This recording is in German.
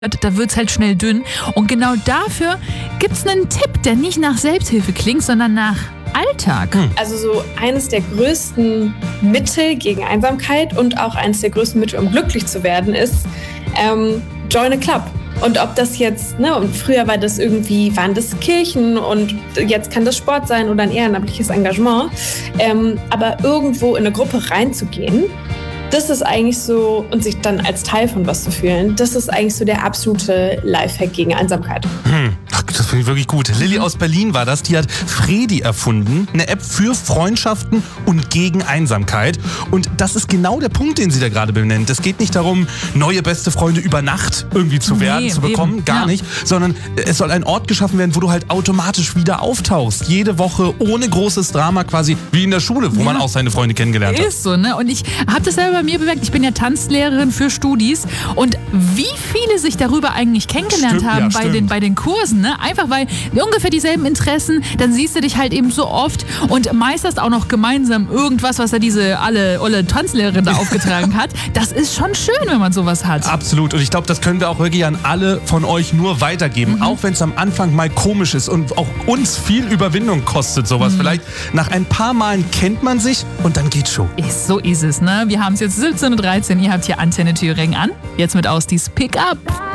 Da wird es halt schnell dünn. Und genau dafür gibt es einen Tipp, der nicht nach Selbsthilfe klingt, sondern nach Alltag. Also so eines der größten Mittel gegen Einsamkeit und auch eines der größten Mittel, um glücklich zu werden, ist join a club. Und ob das jetzt, und früher waren das Kirchen und jetzt kann das Sport sein oder ein ehrenamtliches Engagement, aber irgendwo in eine Gruppe reinzugehen, das ist eigentlich so, und sich dann als Teil von was zu fühlen, das ist eigentlich so der absolute Lifehack gegen Einsamkeit. Ach, das finde ich wirklich gut. Lilly aus Berlin war das, die hat Fredi erfunden, eine App für Freundschaften und gegen Einsamkeit. Und das ist genau der Punkt, den sie da gerade benennt. Es geht nicht darum, neue beste Freunde über Nacht irgendwie zu werden, zu bekommen, eben. gar nicht, sondern es soll ein Ort geschaffen werden, wo du halt automatisch wieder auftauchst. Jede Woche ohne großes Drama, quasi wie in der Schule, wo man auch seine Freunde kennengelernt hat. Ist so, ne? Und ich habe das selber bei mir bemerkt. Ich bin ja Tanzlehrerin für Studis und wie viele sich darüber eigentlich kennengelernt haben bei den Kursen, ne? Einfach weil ungefähr dieselben Interessen, dann siehst du dich halt eben so oft und meisterst auch noch gemeinsam irgendwas, was da diese olle Tanzlehrerin da aufgetragen hat. Das ist schon schön, wenn man sowas hat. Absolut. Und ich glaube, das können wir auch wirklich an alle von euch nur weitergeben. Auch wenn es am Anfang mal komisch ist und auch uns viel Überwindung kostet, sowas. Vielleicht nach ein paar Malen kennt man sich und dann geht's schon. So ist es, ne? Wir haben es jetzt 17:13 Uhr. Ihr habt hier Antenne Thüringen an. Jetzt mit Austis Pick-up.